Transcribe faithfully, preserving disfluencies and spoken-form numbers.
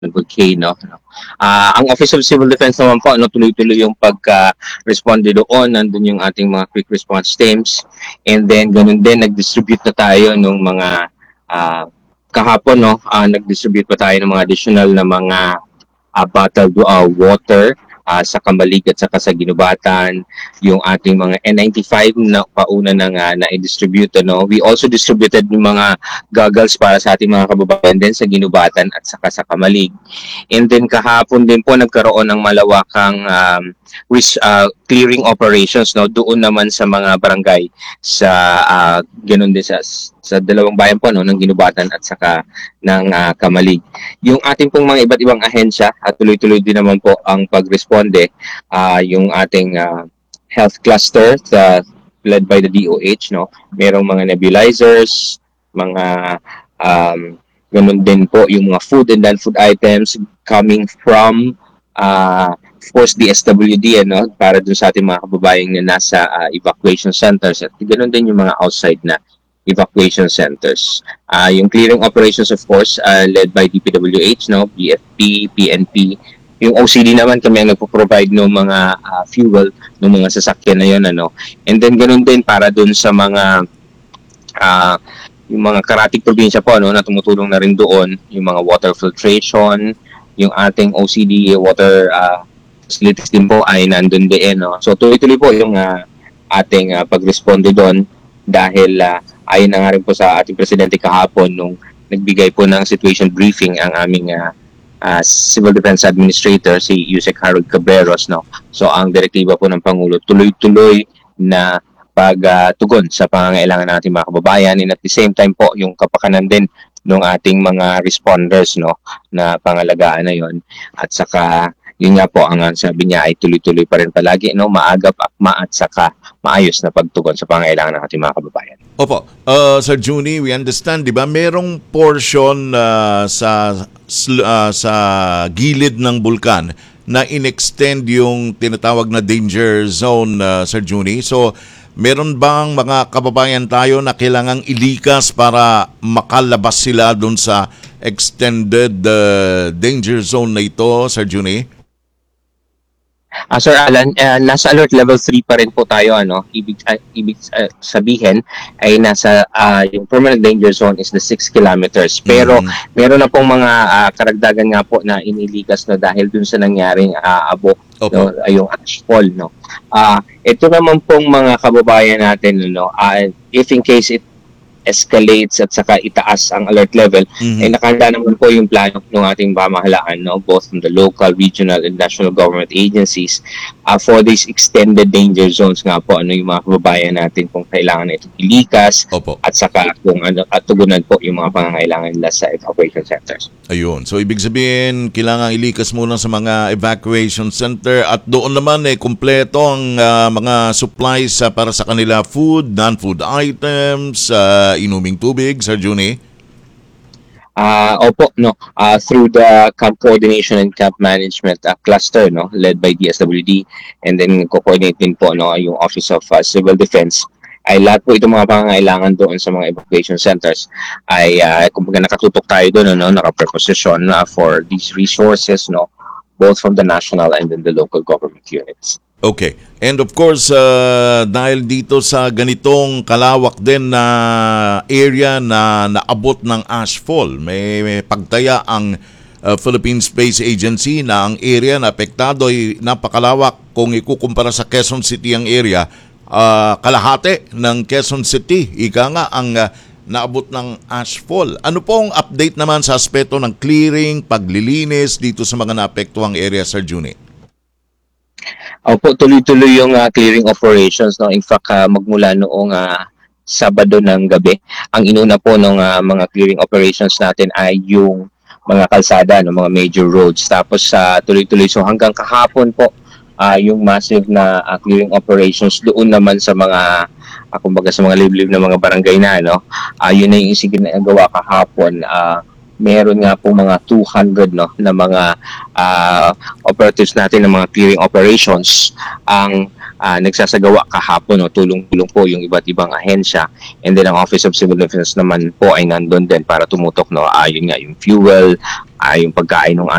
volcano. No? Ah, ang Office of Civil Defense naman po, ano, tuloy-tuloy yung pagka-responde doon. Nandun yung ating mga quick response teams. And then, ganun din, nag-distribute na tayo ng mga ah, kahapon, no, ah, nag-distribute pa tayo ng mga additional na mga uh, bottled uh, water uh, sa Kamalig at saka sa Ginubatan, yung ating mga N ninety-five na pauna nang uh, na-distribute. No? We also distributed yung mga goggles para sa ating mga kababayan din sa Ginubatan at saka sa Kamalig. And then kahapon din po nagkaroon ng malawakang um, res- uh, clearing operations, no, doon naman sa mga barangay sa uh, ganun din sa sa dalawang bayan po, no, ng Ginubatan at saka ng uh, Kamalig. Yung ating pong mga iba't ibang ahensya at tuloy-tuloy din naman po ang pagresponde, uh, yung ating uh, health cluster sa led by the D O H, no, merong mga nebulizers, mga um, ganun din po yung mga food and non-food items coming from uh, of course D S W D, ano, para dun sa ating mga kababayang na nasa uh, evacuation centers, at ganun din yung mga outside na evacuation centers. Uh, yung clearing operations, of course, uh, led by D P W H, no, B F P, P N P. Yung O C D naman kami ang nagpo-provide ng mga uh, fuel ng mga sasakyan na yun, ano. And then ganun din para dun sa mga uh, yung mga karatig probinsya po, ano, na tumutulong na rin doon, yung mga water filtration, yung ating O C D water uh, facilities din po ay nandun din. No? So tuloy-tuloy po yung uh, ating uh, pag-responde doon dahil uh, ayon na nga rin po sa ating presidente kahapon nung nagbigay po ng situation briefing ang aming uh, uh, Civil Defense Administrator, si Yusek Harold Cabreros. No? So ang direktiba po ng Pangulo, tuloy-tuloy na pagtugon uh, sa pangangailangan ng ating mga kababayan, and at the same time po yung kapakanan din ng ating mga responders, no, na pangalagaan na yon. At saka yun nga po ang sabi niya ay tuloy-tuloy pa rin palagi, no, maagap, akma at saka maayos na pagtugon sa pangangailangan ng ating mga kababayan. Opo, uh, Sir Juni, we understand, di ba, merong portion uh, sa uh, sa gilid ng bulkan na in-extend yung tinatawag na danger zone, uh, Sir Juni. So, meron bang mga kababayan tayo na kailangang ilikas para makalabas sila doon sa extended uh, danger zone na ito, Sir Juni? Uh, Sir Alan, uh, nasa alert level three pa rin po tayo, ano. Ibig uh, ibig uh, sabihin ay nasa uh, yung permanent danger zone is the six kilometers. Pero mm-hmm. meron na pong mga uh, karagdagan nga po na inilikas, no, dahil dun sa nangyaring uh, abok, okay. No, yung ashfall, no. Ah, uh, ito naman pong mga kababayan natin, no, uh, if in case it escalates at saka itaas ang alert level, mm-hmm. ay nakahanda naman po yung plano ng ating pamahalaan, no, both from the local, regional, and national government agencies uh, for these extended danger zones nga po, ano, yung mga kababayan natin kung kailangan na itong ilikas. Opo. At saka kung ano, at tugunan po yung mga pangangailangan nila sa evacuation centers. Ayun. So ibig sabihin, kailangan ilikas muna sa mga evacuation center at doon naman eh kumpleto ang uh, mga supplies uh, para sa kanila, food, non-food items, uh, inuming tubig, Sir Juni? Uh, opo, no. Uh, through the camp coordination and camp management uh, cluster, no, led by D S W D, and then co-coordinate din po, no, yung Office of uh, Civil Defense, ay lahat po itong mga pangangailangan doon sa mga evacuation centers ay uh, kumbaga nakatutok tayo doon, no, naka-preposition uh, for these resources, no, both from the national and then the local government units. Okay. And of course, uh, dahil dito sa ganitong kalawak din na area na naabot ng ashfall, may, may pagtaya ang uh, Philippine Space Agency na ang area na apektado ay napakalawak. Kung ikukumpara sa Quezon City ang area, uh, kalahati ng Quezon City, ika nga ang uh, naabot ng ashfall. Ano pong update naman sa aspeto ng clearing, paglilinis dito sa mga naapektuhang area, Sir Juni? Opo, tuloy-tuloy yung uh, clearing operations, no. In fact, uh, magmula noong uh, Sabado ng gabi, ang inuna po ng uh, mga clearing operations natin ay yung mga kalsada, no, mga major roads. Tapos uh, tuloy-tuloy, so hanggang kahapon po, uh, yung massive na uh, clearing operations doon naman sa mga uh, kumbaga sa mga liblib na mga barangay na, no. Uh, yun na yung isigin na gawa kahapon. Uh, meron nga po mga two hundred, no, na mga uh, operatives natin ng mga clearing operations ang ah, nagsasagawa kahapon, no, tulong-tulong po yung iba't ibang ahensya, and then ang Office of Civil Defense naman po ay nandun din para tumutok, no, ah, yun nga yung fuel, ah, yung pagkain ng